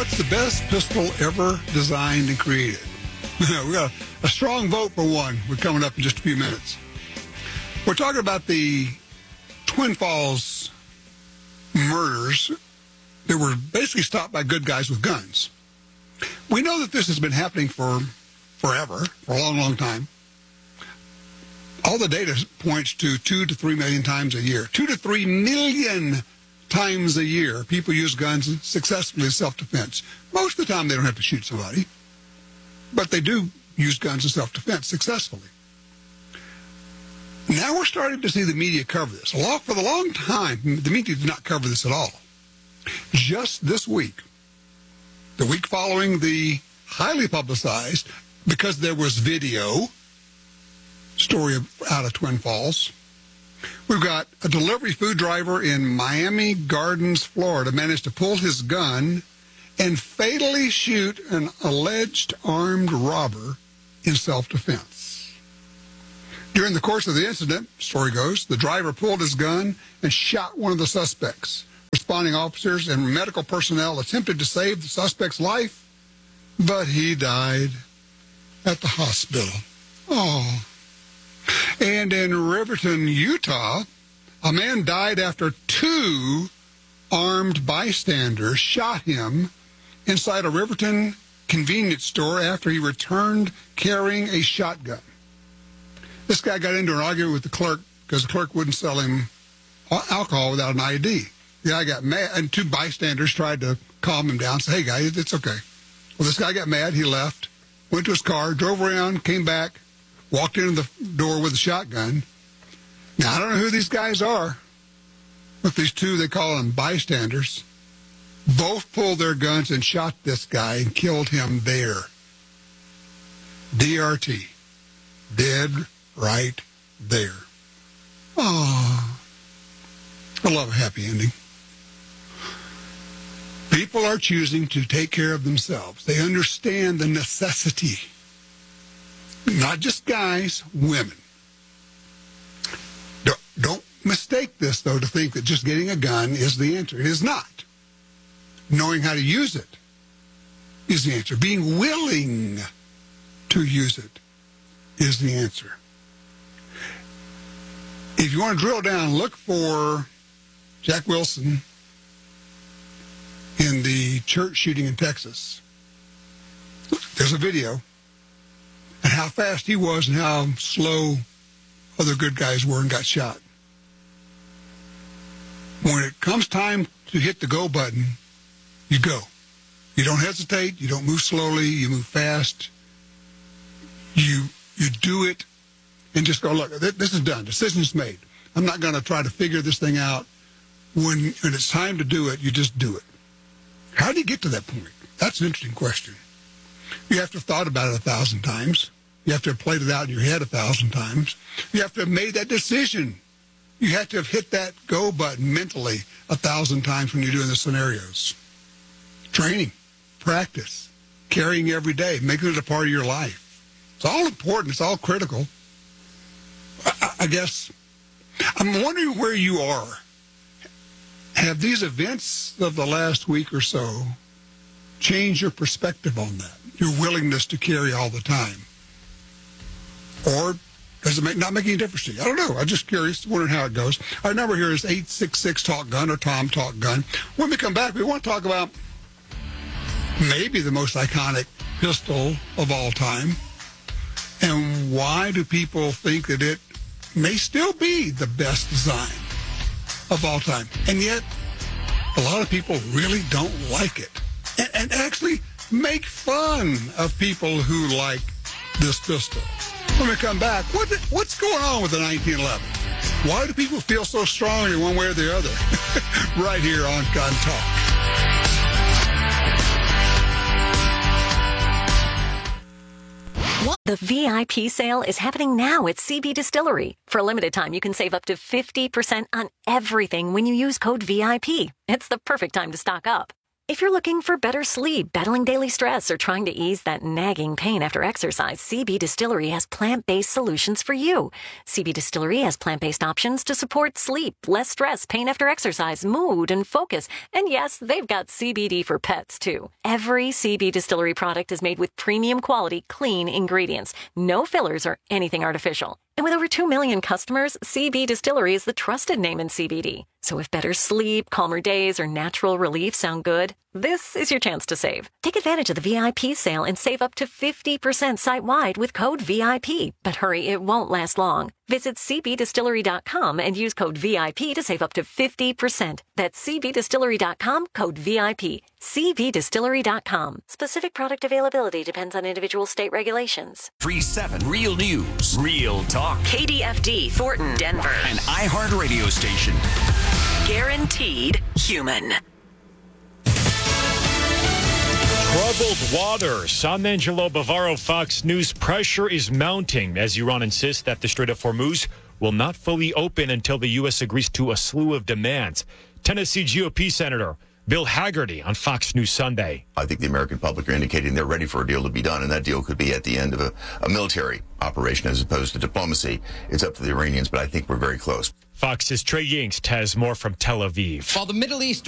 What's the best pistol ever designed and created? We got a strong vote for one. We're coming up in just a few minutes. We're talking about the Twin Falls murders that were basically stopped by good guys with guns. We know that this has been happening for forever, for a long, long time. All the data points to 2 to 3 million times a year. 2 to 3 million times a year, people use guns successfully in self-defense. Most of the time, they don't have to shoot somebody, but they do use guns in self-defense successfully. Now we're starting to see the media cover this. For the long time, the media did not cover this at all. Just this week, the week following the highly publicized, because there was video, story out of Twin Falls, we've got a delivery food driver in Miami Gardens, Florida, managed to pull his gun and fatally shoot an alleged armed robber in self-defense. During the course of the incident, story goes, the driver pulled his gun and shot one of the suspects. Responding officers and medical personnel attempted to save the suspect's life, but he died at the hospital. Oh. And in Riverton, Utah, a man died after 2 armed bystanders shot him inside a Riverton convenience store after he returned carrying a shotgun. This guy got into an argument with the clerk because the clerk wouldn't sell him alcohol without an ID. The guy got mad, and 2 bystanders tried to calm him down, say, hey, guy, it's okay. Well, this guy got mad. He left, went to his car, drove around, came back, walked into the door with a shotgun. Now, I don't know who these guys are, but these 2, they call them bystanders, both pulled their guns and shot this guy and killed him there. DRT. Dead right there. Oh, I love a happy ending. People are choosing to take care of themselves. They understand the necessity. Not just guys, women. Don't mistake this, though, to think that just getting a gun is the answer. It is not. Knowing how to use it is the answer. Being willing to use it is the answer. If you want to drill down, look for Jack Wilson in the church shooting in Texas. There's a video. And how fast he was and how slow other good guys were and got shot. When it comes time to hit the go button, you go. You don't hesitate. You don't move slowly. You move fast. You do it and just go, look, this is done. Decision's made. I'm not going to try to figure this thing out. When it's time to do it, you just do it. How do you get to that point? That's an interesting question. You have to have thought about it 1,000 times. You have to have played it out in your head 1,000 times. You have to have made that decision. You have to have hit that go button mentally 1,000 times when you're doing the scenarios. Training, practice, carrying every day, making it a part of your life. It's all important. It's all critical. I guess I'm wondering where you are. Have these events of the last week or so changed your perspective on that, your willingness to carry all the time? Or does it not make any difference to you? I don't know. I'm just curious, wondering how it goes. Our number here is 866-TALK-GUN or Tom Talk Gun. When we come back, we want to talk about maybe the most iconic pistol of all time. And why do people think that it may still be the best design of all time? And yet, a lot of people really don't like it. And actually make fun of people who like this pistol. When we come back, what's going on with the 1911? Why do people feel so strongly one way or the other? Right here on Gun Talk. The VIP sale is happening now at CB Distillery. For a limited time, you can save up to 50% on everything when you use code VIP. It's the perfect time to stock up. If you're looking for better sleep, battling daily stress, or trying to ease that nagging pain after exercise, CB Distillery has plant-based solutions for you. CB Distillery has plant-based options to support sleep, less stress, pain after exercise, mood, and focus. And yes, they've got CBD for pets, too. Every CB Distillery product is made with premium quality, clean ingredients. No fillers or anything artificial. And with over 2 million customers, CB Distillery is the trusted name in CBD. So if better sleep, calmer days, or natural relief sound good, this is your chance to save. Take advantage of the VIP sale and save up to 50% site-wide with code VIP. But hurry, it won't last long. Visit cbdistillery.com and use code VIP to save up to 50%. That's cbdistillery.com, code VIP. cbdistillery.com. Specific product availability depends on individual state regulations. 3-7 Real News, Real Talk, KDFD, Thornton, Denver. an iHeart radio station. Guaranteed human. Troubled waters. I'm Angelo Bavaro, Fox News. Pressure is mounting as Iran insists that the Strait of Hormuz will not fully open until the U.S. agrees to a slew of demands. Tennessee GOP Senator Bill Hagerty on Fox News Sunday. I think the American public are indicating they're ready for a deal to be done, and that deal could be at the end of a military operation as opposed to diplomacy. It's up to the Iranians, but I think we're very close. Fox's Trey Yingst has more from Tel Aviv. While the Middle East